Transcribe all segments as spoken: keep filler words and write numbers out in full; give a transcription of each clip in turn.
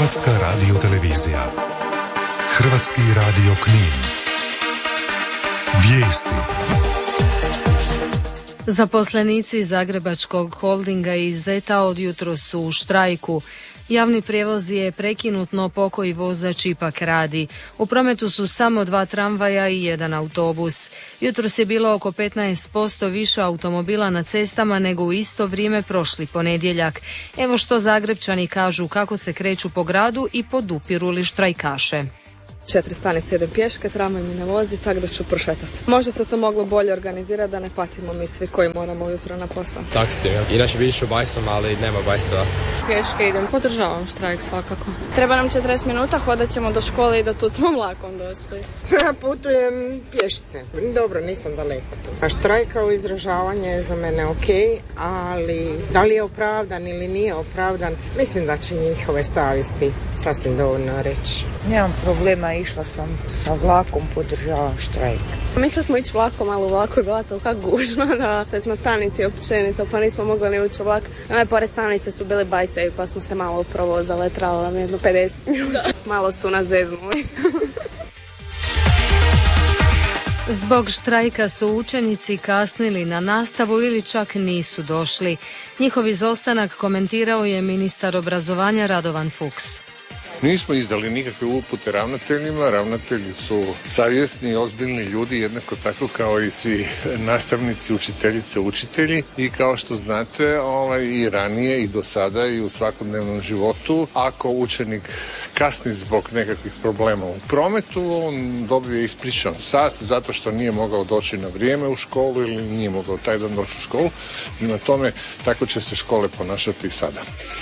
Hrvatska radiotelevizija. Hrvatski radio Knin. Vijesti. Zaposlenici Zagrebačkog holdinga i Zeta od jutros su u štrajku. Javni prijevoz je prekinut, no pokoji vozač ipak radi. U prometu su samo dva tramvaja i jedan autobus. Jutros je bilo oko petnaest posto više automobila na cestama nego u isto vrijeme prošli ponedjeljak. Evo što Zagrepčani kažu kako se kreću po gradu i podupiru li štrajkaše. Četiri stanice idem pješke, tramvaj mi ne vozi, tako da ću prošetati. Možda se to moglo bolje organizirati da ne patimo mi svi koji moramo ujutro na posao. Taksi, inače bi išao bajsom, ali nema bajsova. Pješke idem, podržavam štrajk svakako. Treba nam četrdeset minuta, hodat ćemo do škole i do tu smo vlakom došli. Ja putujem pješice. Dobro, nisam daleko tu. A štrajk kao izražavanje je za mene ok, ali da li je opravdan ili nije opravdan, mislim da će njihove savjesti sasvim dovoljno reći. Nemam problema, išla sam sa vlakom, podržavam štrajk. Mislili smo ići vlakom, ali u vlaku je bila tolika gužva da to je na stanici općenito, pa nismo mogli ni ući u vlak. One pored stanice su bili bajsevi, pa smo se malo provozali, trebalo nam jedno pedeset minuta. Malo su nas zeznuli. Zbog štrajka su učenici kasnili na nastavu ili čak nisu došli. Njihov izostanak komentirao je ministar obrazovanja Radovan Fuchs. Nismo izdali nikakve upute ravnateljima, ravnatelji su savjesni i ozbiljni ljudi, jednako tako kao i svi nastavnici, učiteljice, učitelji i kao što znate ovaj, i ranije i do sada i u svakodnevnom životu, ako učenik kasni zbog nekakvih problema u prometu, on dobije ispričan sat zato što nije mogao doći na vrijeme u školu ili nije mogao taj dan doći u školu. I na tome tako će se škole ponašati i sada.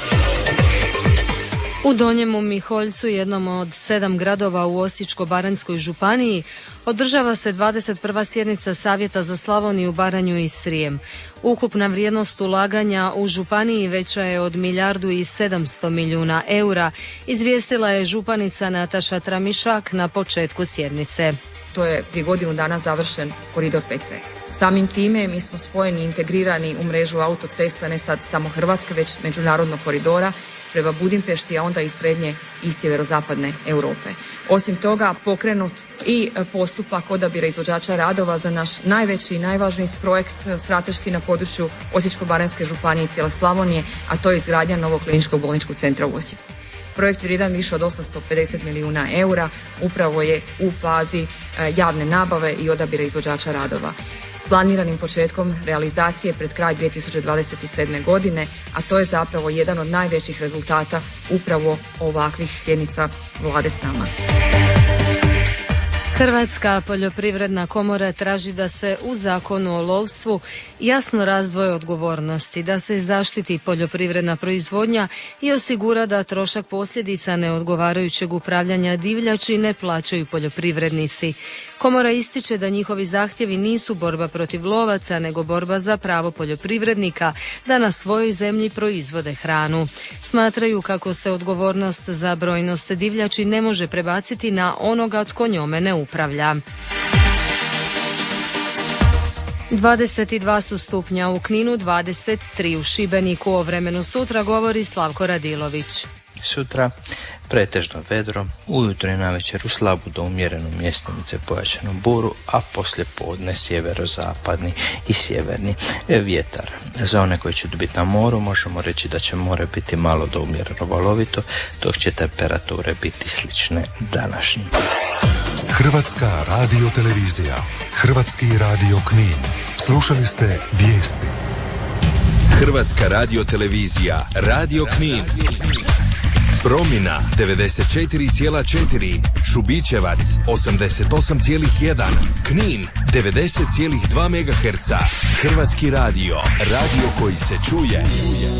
U Donjemu Miholjcu, jednom od sedam gradova u Osječko-baranjskoj županiji, održava se dvadeset prva sjednica Savjeta za Slavoniju, Baranju i Srijem. Ukupna vrijednost ulaganja u županiji veća je od milijardu i sedamsto milijuna eura, izvijestila je županica Nataša Tramišak na početku sjednice. To je prije godinu dana završen koridor P C. Samim time mi smo spojeni i integrirani u mrežu autocesta ne sad samo Hrvatske, već međunarodnog koridora prema Budimpešti, a onda i srednje i sjeverozapadne Europe. Osim toga, pokrenut i postupak odabira izvođača radova za naš najveći i najvažniji projekt strateški na području Osječko-baranjske županije i cijele Slavonije, a to je izgradnja novog kliničkog bolničkog centra u Osijeku. Projekt vrijedan više od osamsto pedeset milijuna eura, upravo je u fazi javne nabave i odabira izvođača radova. S planiranim početkom realizacije pred kraj dvije tisuće dvadeset sedme. godine, a to je zapravo jedan od najvećih rezultata upravo ovakvih sjednica vlade s nama. Hrvatska poljoprivredna komora traži da se u Zakonu o lovstvu jasno razdvoje odgovornosti, da se zaštiti poljoprivredna proizvodnja i osigura da trošak posljedica neodgovarajućeg upravljanja divljači ne plaćaju poljoprivrednici. Komora ističe da njihovi zahtjevi nisu borba protiv lovaca, nego borba za pravo poljoprivrednika da na svojoj zemlji proizvode hranu. Smatraju kako se odgovornost za brojnost divljači ne može prebaciti na onoga tko njome ne upravlja. dvadeset dva su stupnja u Kninu, dvadeset tri u Šibeniku. O vremenu sutra govori Slavko Radilović. Sutra pretežno vedro, ujutro i navečer u slabu do umjerenu mjestimice pojačanu buru, a poslije podne sjeverozapadni i sjeverni vjetar. Za one koji će biti na moru možemo reći da će more biti malo do umjereno valovito, dok će temperature biti slične današnjim. Hrvatska radiotelevizija, Hrvatski radio Knin. Slušali ste vijesti. Hrvatska radiotelevizija, Radio Knin. Promina devedeset četiri zarez četiri, Šubićevac osamdeset osam zarez jedan, Knin devedeset zarez dva megaherca. Hrvatski radio, radio koji se čuje.